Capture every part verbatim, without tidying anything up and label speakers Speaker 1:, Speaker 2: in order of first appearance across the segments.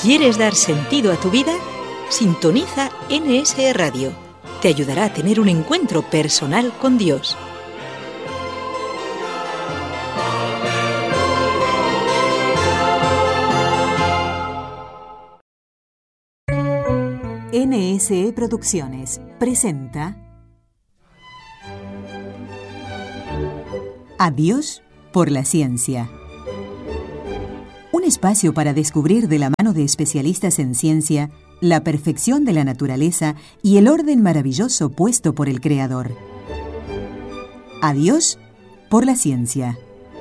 Speaker 1: ¿Quieres dar sentido a tu vida? Sintoniza N S E Radio. Te ayudará a tener un encuentro personal con Dios.
Speaker 2: N S E Producciones presenta Adiós por la ciencia. Un espacio para descubrir de la mano de especialistas en ciencia la perfección de la naturaleza y el orden maravilloso puesto por el Creador. Adiós por la ciencia.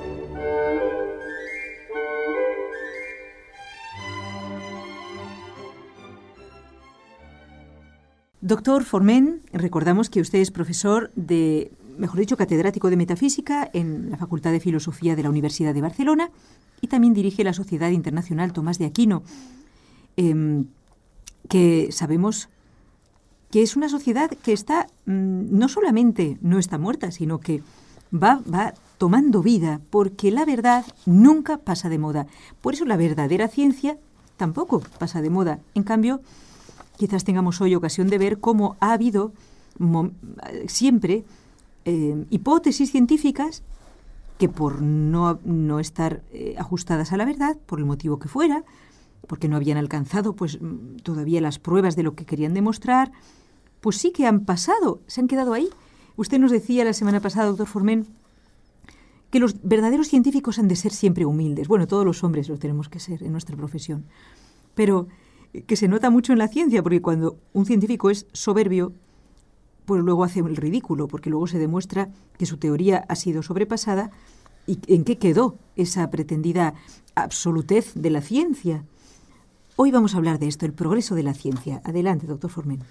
Speaker 3: Doctor Forment, recordamos que usted es profesor de, mejor dicho, catedrático de Metafísica en la Facultad de Filosofía de la Universidad de Barcelona y también dirige la Sociedad Internacional Tomás de Aquino, eh, que sabemos que es una sociedad que está, mmm, no solamente no está muerta, sino que va, va tomando vida, porque la verdad nunca pasa de moda. Por eso la verdadera ciencia tampoco pasa de moda. En cambio, quizás tengamos hoy ocasión de ver cómo ha habido mom- siempre eh, hipótesis científicas que por no, no estar eh, ajustadas a la verdad, por el motivo que fuera, porque no habían alcanzado pues todavía las pruebas de lo que querían demostrar, pues sí que han pasado, se han quedado ahí. Usted nos decía la semana pasada, doctor Forment, que los verdaderos científicos han de ser siempre humildes. Bueno, todos los hombres lo tenemos que ser en nuestra profesión. Pero que se nota mucho en la ciencia, porque cuando un científico es soberbio, pues luego hace el ridículo, porque luego se demuestra que su teoría ha sido sobrepasada y en qué quedó esa pretendida absolutez de la ciencia. Hoy vamos a hablar de esto, el progreso de la ciencia. Adelante, doctor Forment.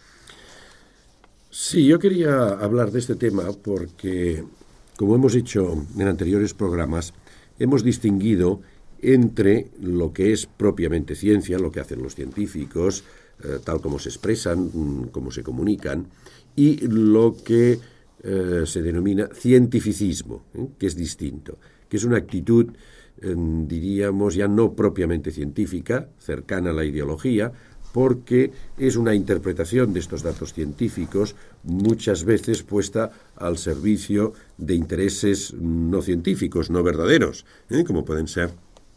Speaker 4: Sí, yo quería hablar de este tema porque, como hemos hecho en anteriores programas, hemos distinguido entre lo que es propiamente ciencia, lo que hacen los científicos, eh, tal como se expresan, cómo se comunican, y lo que eh, se denomina cientificismo, ¿eh? que es distinto, que es una actitud, eh, diríamos, ya no propiamente científica, cercana a la ideología, porque es una interpretación de estos datos científicos muchas veces puesta al servicio de intereses no científicos, no verdaderos, ¿eh? como pueden ser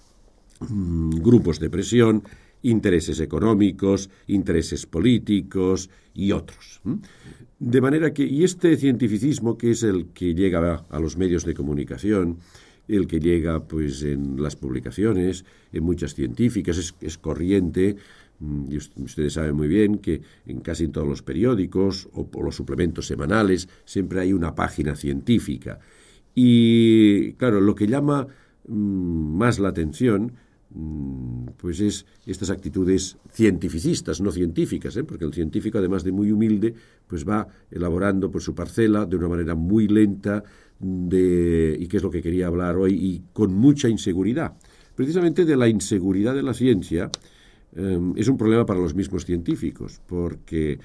Speaker 4: grupos de presión, intereses económicos, intereses políticos y otros. De manera que, y este cientificismo, que es el que llega a los medios de comunicación, el que llega pues en las publicaciones, en muchas científicas, es, es corriente, y ustedes saben muy bien que en casi en todos los periódicos o por los suplementos semanales siempre hay una página científica. Y claro, lo que llama mmm, más la atención pues es estas actitudes cientificistas, no científicas, ¿eh? porque el científico, además de muy humilde, pues va elaborando pues, su parcela de una manera muy lenta, de, y que es lo que quería hablar hoy, y con mucha inseguridad. Precisamente de la inseguridad de la ciencia eh, es un problema para los mismos científicos, porque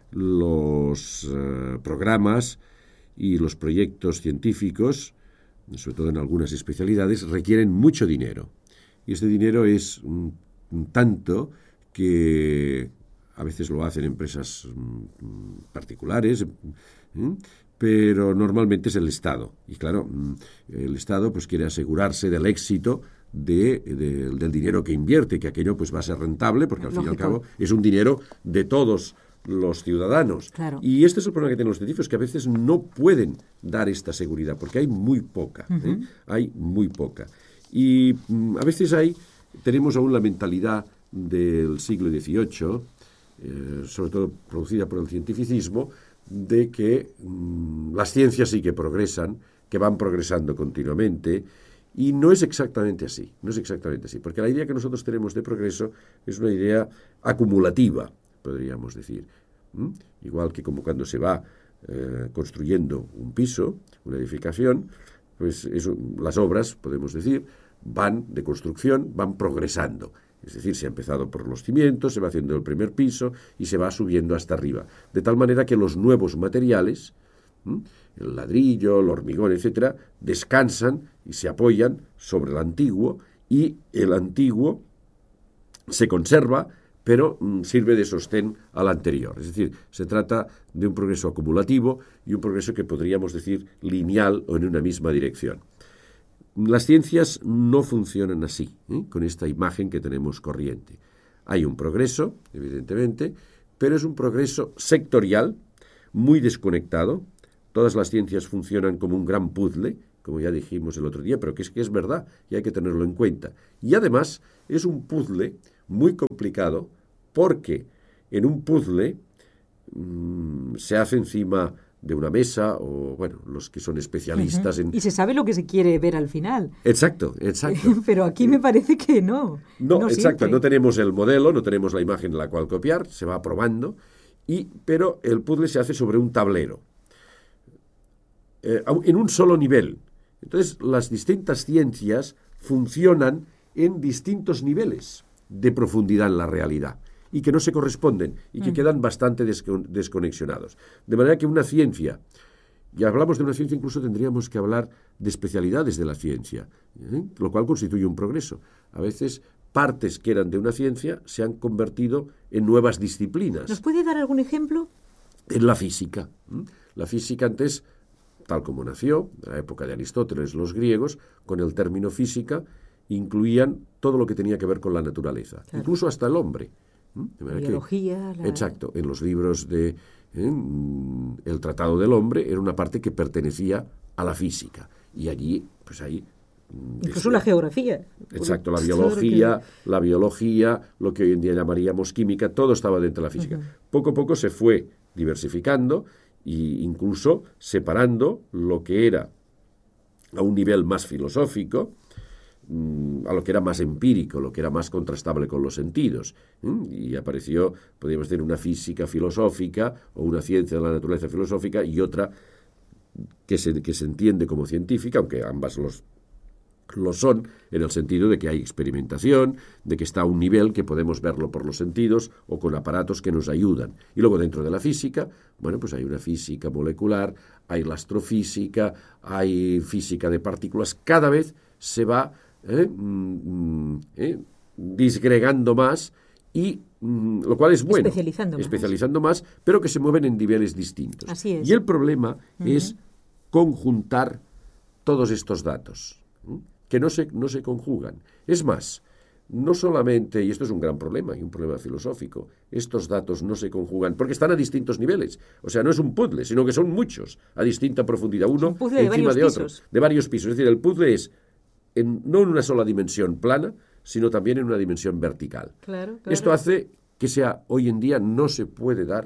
Speaker 4: los eh, programas y los proyectos científicos, sobre todo en algunas especialidades, requieren mucho dinero. Y este dinero es un, un tanto que a veces lo hacen empresas um, particulares, ¿eh? pero normalmente es el Estado. Y claro, el Estado pues quiere asegurarse del éxito de, de, del dinero que invierte, que aquello pues va a ser rentable, porque al Lógico. fin y al cabo es un dinero de todos los ciudadanos.
Speaker 3: Claro.
Speaker 4: Y este es el problema que tienen los científicos, que a veces no pueden dar esta seguridad, porque hay muy poca, uh-huh. ¿eh? hay muy poca. Y mm, a veces hay, tenemos aún la mentalidad del siglo dieciocho, eh, sobre todo producida por el cientificismo, de que mm, las ciencias sí que progresan, que van progresando continuamente, y no es exactamente así, no es exactamente así, porque la idea que nosotros tenemos de progreso es una idea acumulativa, podríamos decir. ¿Mm? Igual que como cuando se va eh, construyendo un piso, una edificación, pues eso, las obras, podemos decir, van de construcción, van progresando. Es decir, se ha empezado por los cimientos, se va haciendo el primer piso y se va subiendo hasta arriba. De tal manera que los nuevos materiales, ¿m? el ladrillo, el hormigón, etcétera, descansan y se apoyan sobre el antiguo, y el antiguo se conserva, pero mm, sirve de sostén al anterior. Es decir, se trata de un progreso acumulativo y un progreso que podríamos decir lineal o en una misma dirección. Las ciencias no funcionan así, ¿eh? Con esta imagen que tenemos corriente. Hay un progreso, evidentemente, pero es un progreso sectorial, muy desconectado. Todas las ciencias funcionan como un gran puzzle, como ya dijimos el otro día, pero que es que es verdad y hay que tenerlo en cuenta. Y además es un puzzle muy complicado porque en un puzzle mmm, se hace encima de una mesa o, bueno, los que son especialistas
Speaker 3: uh-huh.
Speaker 4: en...
Speaker 3: Y se sabe lo que se quiere ver al final.
Speaker 4: Exacto, exacto.
Speaker 3: Pero aquí me parece que no.
Speaker 4: No,
Speaker 3: no
Speaker 4: exacto,
Speaker 3: siempre.
Speaker 4: no tenemos el modelo, no tenemos la imagen en la cual copiar, se va probando, y, pero el puzzle se hace sobre un tablero, eh, en un solo nivel. Entonces, las distintas ciencias funcionan en distintos niveles de profundidad en la realidad y que no se corresponden y que mm. quedan bastante descon- desconexionados. De manera que una ciencia, y hablamos de una ciencia, incluso tendríamos que hablar de especialidades de la ciencia, ¿eh? Lo cual constituye un progreso. A veces partes que eran de una ciencia se han convertido en nuevas disciplinas.
Speaker 3: ¿Nos puede dar algún ejemplo?
Speaker 4: En la física. ¿eh? La física antes, tal como nació, en la época de Aristóteles, los griegos, con el término física, incluían todo lo que tenía que ver con la naturaleza, claro. Incluso hasta el hombre. De
Speaker 3: la biología.
Speaker 4: Que,
Speaker 3: la...
Speaker 4: Exacto, en los libros de eh, el Tratado del Hombre era una parte que pertenecía a la física, y allí, pues ahí...
Speaker 3: Incluso decía, la geografía.
Speaker 4: Exacto, la biología, que... la biología, lo que hoy en día llamaríamos química, todo estaba dentro de la física. Uh-huh. Poco a poco se fue diversificando e incluso separando lo que era a un nivel más filosófico, a lo que era más empírico, lo que era más contrastable con los sentidos. ¿eh? Y apareció, podríamos decir, una física filosófica o una ciencia de la naturaleza filosófica y otra que se, que se entiende como científica, aunque ambas los, lo son, en el sentido de que hay experimentación, de que está a un nivel que podemos verlo por los sentidos o con aparatos que nos ayudan. Y luego dentro de la física, bueno, pues hay una física molecular, hay la astrofísica, hay física de partículas. Cada vez se va Eh, mm, eh, disgregando más y mm, lo cual es bueno,
Speaker 3: especializando,
Speaker 4: especializando más. más, pero que se mueven en niveles distintos.
Speaker 3: Así es.
Speaker 4: Y el problema uh-huh. es conjuntar todos estos datos, ¿eh? que no se, no se conjugan. Es más, no solamente, y esto es un gran problema y un problema filosófico, estos datos no se conjugan porque están a distintos niveles. O sea, no es un puzzle, sino que son muchos a distinta profundidad, uno encima de, de otro, de varios pisos. Es decir, el puzzle es En, no en una sola dimensión plana, sino también en una dimensión vertical.
Speaker 3: Claro, claro.
Speaker 4: Esto hace que sea, hoy en día no se puede dar,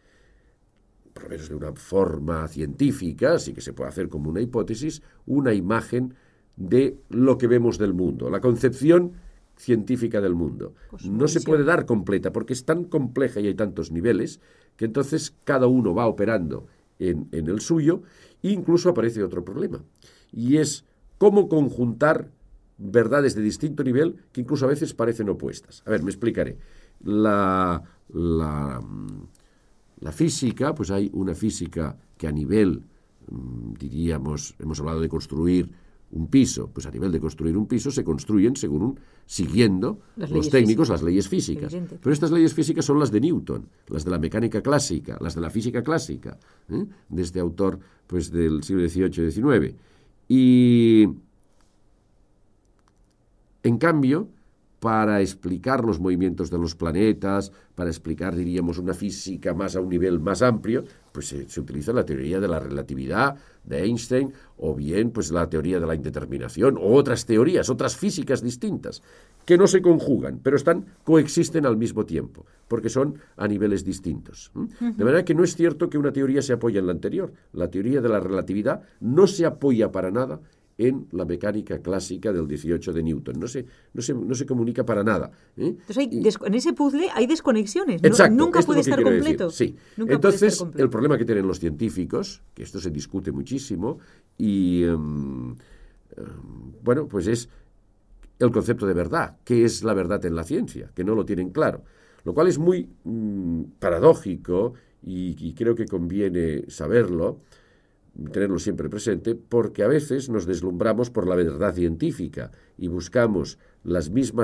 Speaker 4: por lo menos de una forma científica, sí que se puede hacer como una hipótesis, una imagen de lo que vemos del mundo, la concepción científica del mundo. No se puede dar completa porque es tan compleja y hay tantos niveles que entonces cada uno va operando en, en el suyo, e incluso aparece otro problema, y es cómo conjuntar verdades de distinto nivel que incluso a veces parecen opuestas. A ver, me explicaré. La, la, la física, pues hay una física que a nivel, diríamos, hemos hablado de construir un piso, pues a nivel de construir un piso se construyen según un, siguiendo los técnicos físicas. Las leyes físicas. Evidente. Pero estas leyes físicas son las de Newton, las de la mecánica clásica, las de la física clásica, ¿eh? de este autor pues del siglo dieciocho y diecinueve. Y, en cambio, para explicar los movimientos de los planetas, para explicar, diríamos, una física más a un nivel más amplio, pues se, se utiliza la teoría de la relatividad de Einstein, o bien pues la teoría de la indeterminación, o otras teorías, otras físicas distintas, que no se conjugan, pero están, coexisten al mismo tiempo, porque son a niveles distintos. ¿Mm? Uh-huh. De manera que no es cierto que una teoría se apoye en la anterior. La teoría de la relatividad no se apoya para nada en la mecánica clásica del dieciocho de Newton. No se, no se, no se comunica para nada. ¿eh?
Speaker 3: Entonces, hay des- en ese puzzle hay desconexiones.
Speaker 4: Exacto,
Speaker 3: no, nunca puede
Speaker 4: es lo
Speaker 3: estar
Speaker 4: que
Speaker 3: completo.
Speaker 4: Decir. Sí.
Speaker 3: Nunca
Speaker 4: Entonces,
Speaker 3: puede estar completo.
Speaker 4: El problema que tienen los científicos, que esto se discute muchísimo, y um, um, bueno, pues es el concepto de verdad. ¿Qué es la verdad en la ciencia? Que no lo tienen claro. Lo cual es muy um, paradójico y, y creo que conviene saberlo, tenerlo siempre presente, porque a veces nos deslumbramos por la verdad científica y buscamos las mismas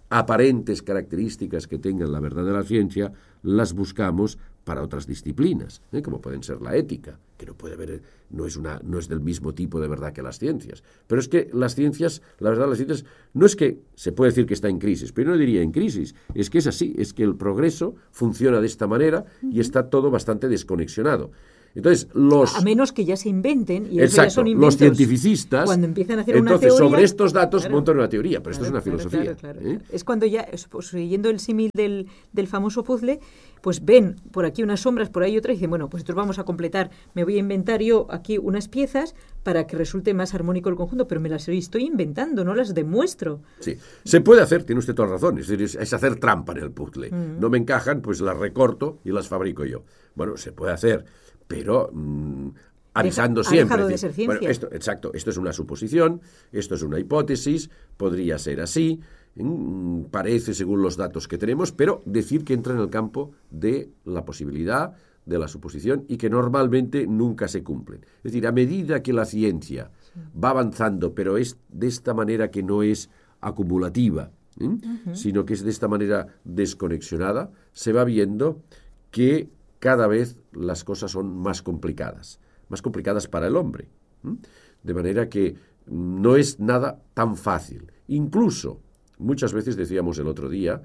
Speaker 4: aparentes características que tengan la verdad de la ciencia, las buscamos para otras disciplinas, ¿eh? como pueden ser la ética, que no puede haber, no es una, no es del mismo tipo de verdad que las ciencias. Pero es que las ciencias, la verdad de las ciencias, no es que se puede decir que está en crisis, pero yo no diría en crisis, es que es así, es que el progreso funciona de esta manera y está todo bastante desconexionado. Entonces, los...
Speaker 3: A menos que ya se inventen, y
Speaker 4: exacto,
Speaker 3: eso ya son inventos.
Speaker 4: Los cientificistas,
Speaker 3: cuando empiezan a hacer
Speaker 4: entonces,
Speaker 3: una teoría,
Speaker 4: sobre estos datos
Speaker 3: claro,
Speaker 4: montan una teoría, pero
Speaker 3: claro,
Speaker 4: esto es una
Speaker 3: claro,
Speaker 4: filosofía.
Speaker 3: Claro, claro,
Speaker 4: ¿eh?
Speaker 3: claro. Es cuando ya, pues, siguiendo el símil del, del famoso puzzle, pues ven por aquí unas sombras, por ahí otras, y dicen, bueno, pues entonces vamos a completar, me voy a inventar yo aquí unas piezas para que resulte más armónico el conjunto, pero me las estoy inventando, no las demuestro.
Speaker 4: Sí, se puede hacer, tiene usted toda razón, es decir, es, es hacer trampa en el puzzle.
Speaker 3: Mm.
Speaker 4: No me encajan, pues las recorto y las fabrico yo. Bueno, se puede hacer, pero mmm, avisando
Speaker 3: Deja,
Speaker 4: siempre.
Speaker 3: Ha dejado de
Speaker 4: decir,
Speaker 3: ser ciencia.
Speaker 4: bueno, esto, exacto, esto es una suposición, esto es una hipótesis, podría ser así, mmm, parece según los datos que tenemos, pero decir que entra en el campo de la posibilidad, de la suposición, y que normalmente nunca se cumplen. Es decir, a medida que la ciencia sí. va avanzando, pero es de esta manera que no es acumulativa, ¿eh? uh-huh. sino que es de esta manera desconexionada, se va viendo que cada vez las cosas son más complicadas, más complicadas para el hombre. ¿eh? De manera que no es nada tan fácil. Incluso, muchas veces decíamos el otro día,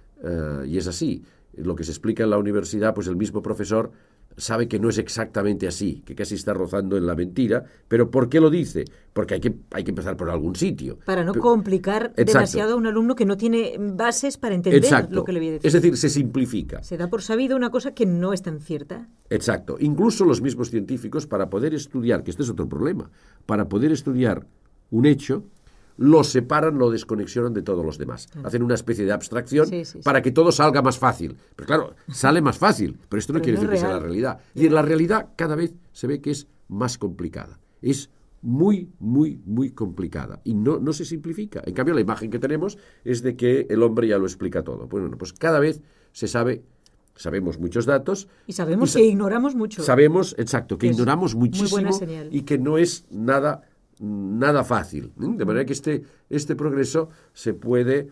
Speaker 4: uh, y es así, lo que se explica en la universidad, pues el mismo profesor sabe que no es exactamente así, que casi está rozando en la mentira, pero ¿por qué lo dice? Porque hay que, hay que empezar por algún sitio.
Speaker 3: Para no
Speaker 4: pero,
Speaker 3: complicar exacto. demasiado a un alumno que no tiene bases para entender
Speaker 4: exacto.
Speaker 3: lo que le voy a decir.
Speaker 4: Es decir, se simplifica.
Speaker 3: Se da por sabido una cosa que no es tan cierta.
Speaker 4: Exacto. Incluso los mismos científicos, para poder estudiar, que este es otro problema, para poder estudiar un hecho, lo separan, lo desconexionan de todos los demás. Ah. Hacen una especie de abstracción sí, sí, para sí. que todo salga más fácil. Pero claro, sale más fácil, pero esto no pero quiere no decir que sea la realidad. Y en la realidad cada vez se ve que es más complicada. Es muy, muy, muy complicada. Y no, no se simplifica. En cambio, la imagen que tenemos es de que el hombre ya lo explica todo. Bueno, pues cada vez se sabe... Sabemos muchos datos.
Speaker 3: Y sabemos y sa-
Speaker 4: que
Speaker 3: ignoramos mucho.
Speaker 4: Sabemos, exacto, que
Speaker 3: es
Speaker 4: ignoramos muchísimo
Speaker 3: muy buena señal.
Speaker 4: Y que no es nada... nada fácil, ¿eh? De manera que este, este progreso se puede,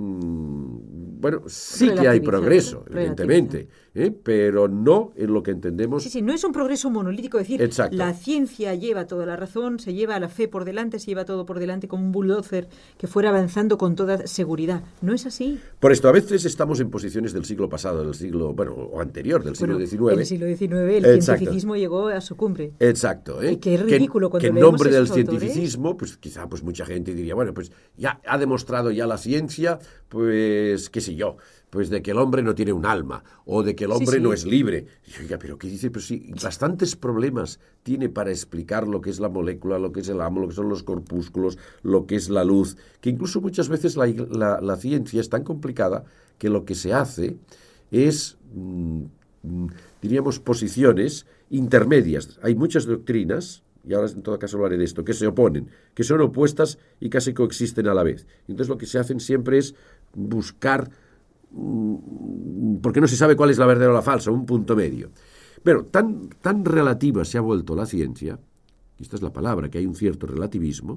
Speaker 4: mmm, bueno, sí que hay progreso, evidentemente, ¿eh? Pero no en lo que entendemos.
Speaker 3: Sí, sí, no es un progreso monolítico, es decir,
Speaker 4: exacto.
Speaker 3: La ciencia lleva toda la razón, se lleva la fe por delante, se lleva todo por delante como un bulldozer que fuera avanzando con toda seguridad. No es así.
Speaker 4: Por esto, a veces estamos en posiciones del siglo pasado, del siglo, bueno, o anterior, del siglo
Speaker 3: bueno,
Speaker 4: diecinueve.
Speaker 3: En el siglo diecinueve el
Speaker 4: exacto.
Speaker 3: cientificismo llegó a su cumbre.
Speaker 4: Exacto, ¿eh?
Speaker 3: Y que es ridículo
Speaker 4: que,
Speaker 3: cuando
Speaker 4: que en
Speaker 3: leemos
Speaker 4: nombre del
Speaker 3: autores.
Speaker 4: cientificismo, pues quizá pues mucha gente diría, bueno, pues ya ha demostrado ya la ciencia, pues qué sé yo, pues de que el hombre no tiene un alma, o de que el hombre sí, sí. no es libre. Y, oiga, pero ¿qué dice? Pero sí, bastantes problemas tiene para explicar lo que es la molécula, lo que es el átomo, lo que son los corpúsculos, lo que es la luz, que incluso muchas veces la, la, la ciencia es tan complicada que lo que se hace es, mmm, diríamos, posiciones intermedias. Hay muchas doctrinas, y ahora en todo caso hablaré de esto, que se oponen, que son opuestas y casi coexisten a la vez. Entonces lo que se hacen siempre es buscar, porque no se sabe cuál es la verdadera o la falsa, un punto medio. Pero tan, tan relativa se ha vuelto la ciencia, y esta es la palabra, que hay un cierto relativismo,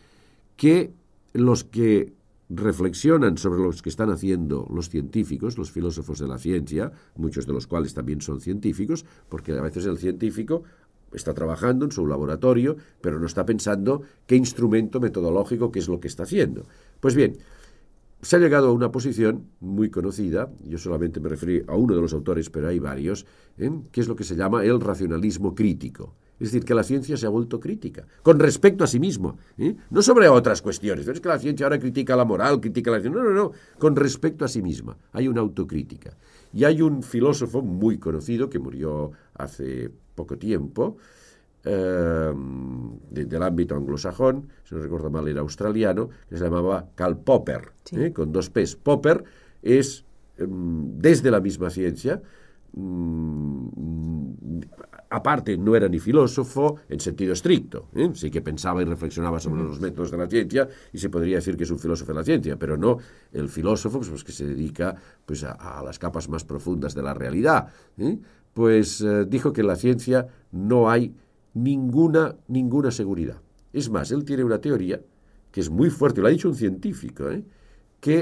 Speaker 4: que los que reflexionan sobre los que están haciendo los científicos, los filósofos de la ciencia, muchos de los cuales también son científicos, porque a veces el científico está trabajando en su laboratorio, pero no está pensando qué instrumento metodológico, qué es lo que está haciendo. Pues bien, se ha llegado a una posición muy conocida, yo solamente me referí a uno de los autores, pero hay varios, ¿eh? que es lo que se llama el racionalismo crítico. Es decir, que la ciencia se ha vuelto crítica, con respecto a sí mismo, ¿eh? no sobre otras cuestiones. No es que la ciencia ahora critica la moral, critica la... No, no, no, con respecto a sí misma. Hay una autocrítica. Y hay un filósofo muy conocido que murió hace poco tiempo, eh, de, del ámbito anglosajón, si no recuerdo mal era australiano, que se llamaba Karl Popper, sí. ¿eh? con dos P's. Popper es, eh, desde la misma ciencia, Mm, aparte no era ni filósofo en sentido estricto, ¿eh? sí que pensaba y reflexionaba sobre los métodos de la ciencia y se podría decir que es un filósofo de la ciencia, pero no el filósofo pues, pues que se dedica pues, a, a las capas más profundas de la realidad, ¿eh? pues eh, dijo que en la ciencia no hay ninguna, ninguna seguridad. Es más, él tiene una teoría que es muy fuerte, lo ha dicho un científico, ¿eh? que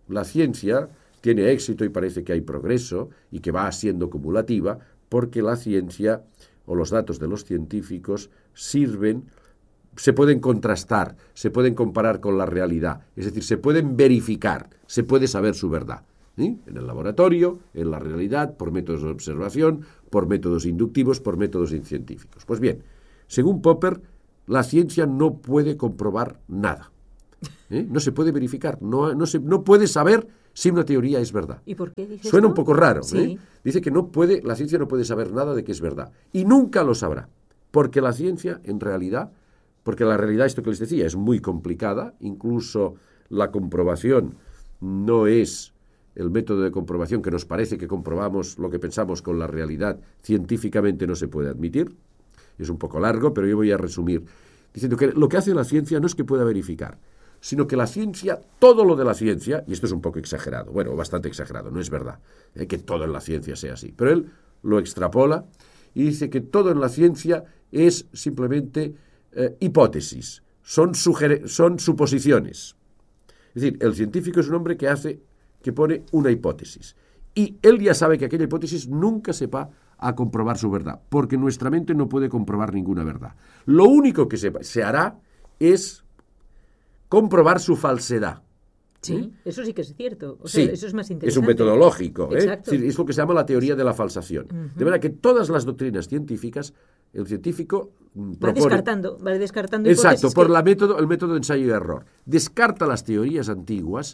Speaker 4: la ciencia tiene éxito y parece que hay progreso y que va siendo cumulativa porque la ciencia o los datos de los científicos sirven, se pueden contrastar, se pueden comparar con la realidad, es decir, se pueden verificar, se puede saber su verdad. ¿Sí? En el laboratorio, en la realidad, por métodos de observación, por métodos inductivos, por métodos científicos. Pues bien, según Popper, la ciencia no puede comprobar nada. ¿Eh? No se puede verificar, no, no, se, no puede saber si una teoría es verdad.
Speaker 3: ¿Y por qué dice
Speaker 4: Suena
Speaker 3: esto?
Speaker 4: un poco raro.
Speaker 3: Sí.
Speaker 4: ¿eh? Dice que no puede, la ciencia no puede saber nada de que es verdad. Y nunca lo sabrá. Porque la ciencia, en realidad, porque la realidad, esto que les decía, es muy complicada. Incluso la comprobación no es el método de comprobación que nos parece que comprobamos lo que pensamos con la realidad. Científicamente no se puede admitir. Es un poco largo, pero yo voy a resumir diciendo que lo que hace la ciencia no es que pueda verificar, sino que la ciencia, todo lo de la ciencia, y esto es un poco exagerado, bueno, bastante exagerado, no es verdad, eh, que todo en la ciencia sea así, pero él lo extrapola y dice que todo en la ciencia es simplemente eh, hipótesis, son, suger- son suposiciones. Es decir, el científico es un hombre que hace, que pone una hipótesis, y él ya sabe que aquella hipótesis nunca se va a comprobar su verdad, porque nuestra mente no puede comprobar ninguna verdad. Lo único que se, se hará es comprobar su falsedad.
Speaker 3: Sí,
Speaker 4: ¿eh?
Speaker 3: eso sí que es cierto. O sea,
Speaker 4: sí,
Speaker 3: eso es más interesante.
Speaker 4: es un método lógico. ¿eh?
Speaker 3: Exacto.
Speaker 4: Es, decir, es lo que se llama la teoría de la falsación. Uh-huh. De manera que todas las doctrinas científicas, el científico
Speaker 3: va
Speaker 4: propone...
Speaker 3: descartando, va descartando
Speaker 4: Exacto, por
Speaker 3: que...
Speaker 4: la método, el método de ensayo y error. Descarta las teorías antiguas,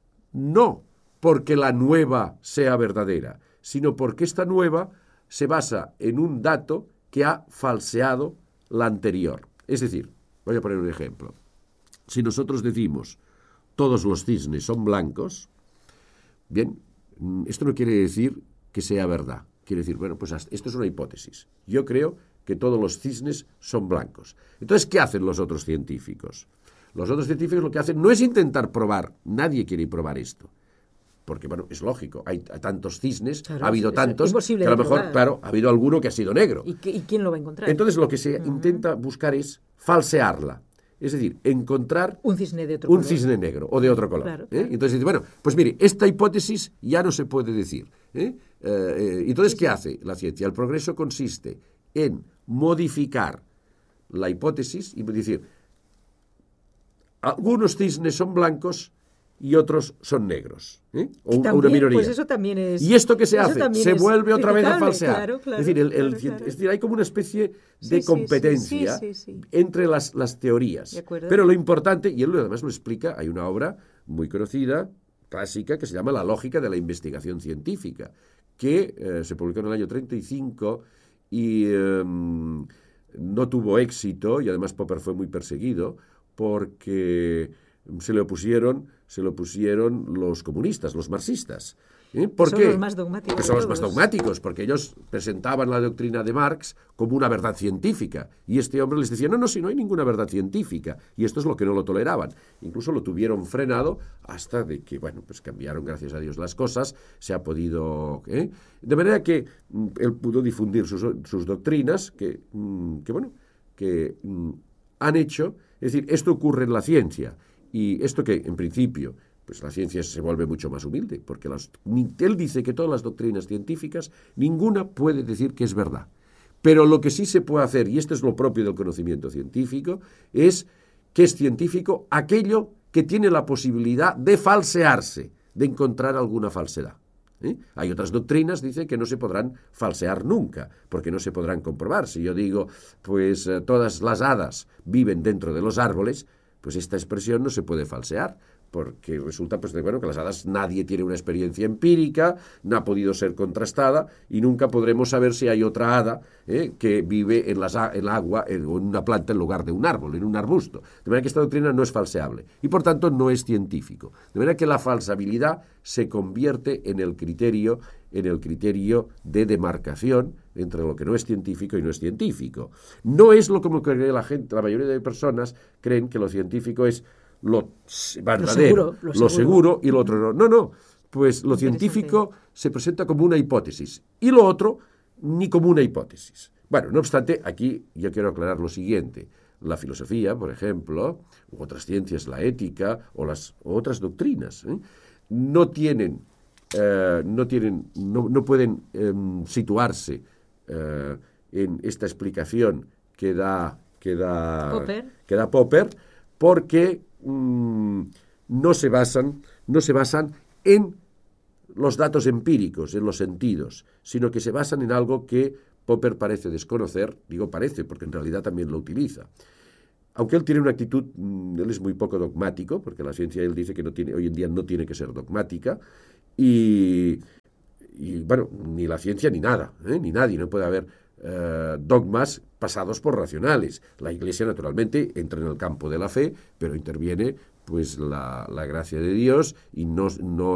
Speaker 4: no porque la nueva sea verdadera, sino porque esta nueva se basa en un dato que ha falseado la anterior. Es decir, voy a poner un ejemplo. Si nosotros decimos todos los cisnes son blancos, bien, esto no quiere decir que sea verdad. Quiere decir, bueno, pues esto es una hipótesis. Yo creo que todos los cisnes son blancos. Entonces, ¿qué hacen los otros científicos? Los otros científicos lo que hacen no es intentar probar, nadie quiere probar esto. Porque, bueno, es lógico, hay tantos cisnes, claro, ha habido tantos, que a lo mejor, probar. claro, ha habido alguno que ha sido negro.
Speaker 3: ¿Y, qué, y quién lo va a encontrar?
Speaker 4: Entonces, lo que se uh-huh. intenta buscar es falsearla. Es decir, encontrar
Speaker 3: un cisne de otro
Speaker 4: un
Speaker 3: color.
Speaker 4: cisne negro o de otro color.
Speaker 3: Claro,
Speaker 4: ¿eh?
Speaker 3: claro.
Speaker 4: Entonces dice, bueno, pues mire, esta hipótesis ya no se puede decir. ¿eh? Eh, eh, entonces, sí, ¿qué sí. hace la ciencia? El progreso consiste en modificar la hipótesis y decir, algunos cisnes son blancos y otros son negros, ¿eh? o
Speaker 3: también,
Speaker 4: una minoría.
Speaker 3: Pues eso también es,
Speaker 4: ¿Y esto qué se hace? Se vuelve otra vez a falsear.
Speaker 3: Claro, claro,
Speaker 4: es decir, el, el,
Speaker 3: claro, claro.
Speaker 4: es decir, hay como una especie de
Speaker 3: sí,
Speaker 4: competencia
Speaker 3: sí, sí, sí, sí.
Speaker 4: entre las, las teorías. Pero lo importante, y él además lo explica, hay una obra muy conocida, clásica, que se llama La lógica de la investigación científica, que eh, se publicó en el año treinta y cinco y eh, no tuvo éxito, y además Popper fue muy perseguido, porque se le opusieron, se le opusieron los comunistas, los marxistas. ¿Eh? ¿Por
Speaker 3: son
Speaker 4: qué?
Speaker 3: Los más dogmáticos.
Speaker 4: Que son los más dogmáticos, porque ellos presentaban la doctrina de Marx como una verdad científica. Y este hombre les decía, no, no, si no hay ninguna verdad científica. Y esto es lo que no lo toleraban. Incluso lo tuvieron frenado hasta de que, bueno, pues cambiaron, gracias a Dios, las cosas. Se ha podido... ¿eh? De manera que mm, él pudo difundir sus, sus doctrinas, que, mm, que, bueno, que mm, han hecho... Es decir, esto ocurre en la ciencia. Y esto que, en principio, pues la ciencia se vuelve mucho más humilde, porque las, él dice que todas las doctrinas científicas, ninguna puede decir que es verdad. Pero lo que sí se puede hacer, y esto es lo propio del conocimiento científico, es que es científico aquello que tiene la posibilidad de falsearse, de encontrar alguna falsedad. ¿Eh? Hay otras doctrinas, dice, que no se podrán falsear nunca, porque no se podrán comprobar. Si yo digo, pues eh, todas las hadas viven dentro de los árboles, pues esta expresión no se puede falsear, porque resulta pues, de, bueno, que las hadas nadie tiene una experiencia empírica, no ha podido ser contrastada, y nunca podremos saber si hay otra hada ¿eh? que vive en, las, en el agua en, en una planta en lugar de un árbol, en un arbusto. De manera que esta doctrina no es falseable, y por tanto no es científico. De manera que la falsabilidad se convierte en el criterio, en el criterio de demarcación entre lo que no es científico y no es científico. No es lo como cree la gente, la mayoría de personas creen que lo científico es lo verdadero, lo seguro, lo seguro. Lo seguro y lo otro no. No, no, pues lo científico se presenta como una hipótesis y lo otro ni como una hipótesis. Bueno, no obstante, aquí yo quiero aclarar lo siguiente. La filosofía, por ejemplo, u otras ciencias, la ética o las u otras doctrinas, ¿eh? no tienen, eh, no, tienen no, no pueden eh, situarse eh, en esta explicación que da, que da,
Speaker 3: Popper.
Speaker 4: que da Popper, porque mmm, no se basan, no se basan en los datos empíricos, en los sentidos, sino que se basan en algo que Popper parece desconocer. Digo parece, porque en realidad también lo utiliza. Aunque él tiene una actitud, él es muy poco dogmático, porque la ciencia, él dice que no tiene, hoy en día no tiene que ser dogmática, y, y bueno, ni la ciencia ni nada, ¿eh? ni nadie, no puede haber eh, dogmas pasados por racionales. La Iglesia, naturalmente, entra en el campo de la fe, pero interviene pues la, la gracia de Dios y no, no